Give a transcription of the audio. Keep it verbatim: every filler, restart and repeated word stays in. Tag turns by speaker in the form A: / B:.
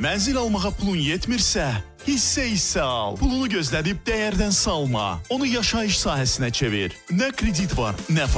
A: Mənzil almağa pulun yetmirsə, hissə-hissə al. Pulunu gözlədib dəyərdən salma. Onu yaşayış sahəsinə çevir. Nə kredit var, nə